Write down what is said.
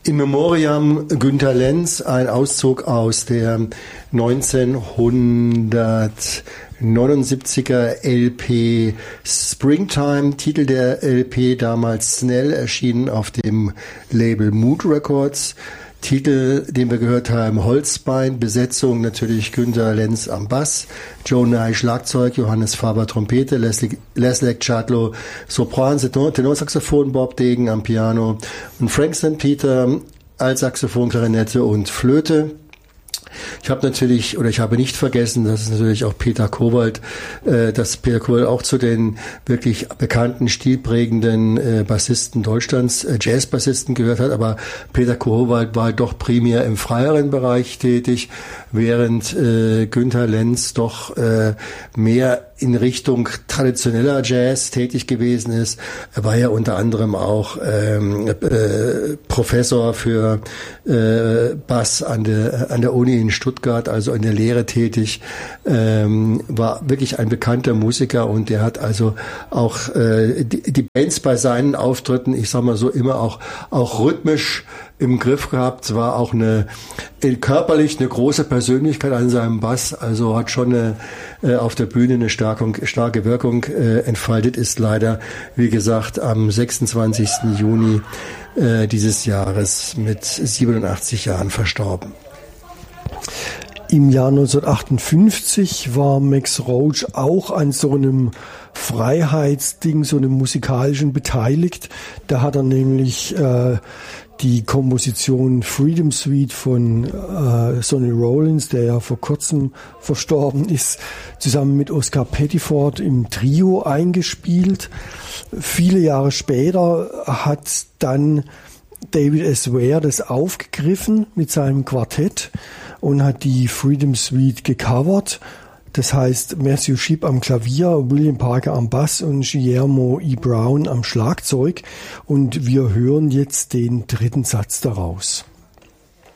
In Memoriam Günter Lenz, ein Auszug aus der 1979er LP Springtime, Titel der LP damals Snell, erschienen auf dem Label Mood Records. Titel, den wir gehört haben, Holzbein, Besetzung natürlich Günter Lenz am Bass, Joe Nye Schlagzeug, Johannes Faber Trompete, Leslie Chadlow Sopran, Tenorsaxophon, Bob Degen am Piano und Frank St. Peter Altsaxophon, Klarinette und Flöte. Ich habe nicht vergessen, dass es natürlich auch Peter Kowald auch zu den wirklich bekannten, stilprägenden Bassisten Deutschlands, Jazzbassisten gehört hat, aber Peter Kowald war doch primär im freieren Bereich tätig, während Günter Lenz doch mehr in Richtung traditioneller Jazz tätig gewesen ist. Er war ja unter anderem auch Professor für Bass an der Uni in Stuttgart, also in der Lehre tätig, war wirklich ein bekannter Musiker und der hat also auch die Bands bei seinen Auftritten, ich sag mal so, immer auch rhythmisch im Griff gehabt. War auch körperlich eine große Persönlichkeit an seinem Bass, also hat schon auf der Bühne eine starke Wirkung entfaltet, ist leider, wie gesagt, am 26. Juni dieses Jahres mit 87 Jahren verstorben. Im Jahr 1958 war Max Roach auch an so einem Freiheitsding, so einem musikalischen beteiligt. Da hat er nämlich die Komposition Freedom Suite von Sonny Rollins, der ja vor kurzem verstorben ist, zusammen mit Oscar Pettiford im Trio eingespielt. Viele Jahre später hat dann David S. Ware das aufgegriffen mit seinem Quartett und hat die Freedom Suite gecovert. Das heißt, Matthew Shipp am Klavier, William Parker am Bass und Guillermo E. Brown am Schlagzeug. Und wir hören jetzt den dritten Satz daraus.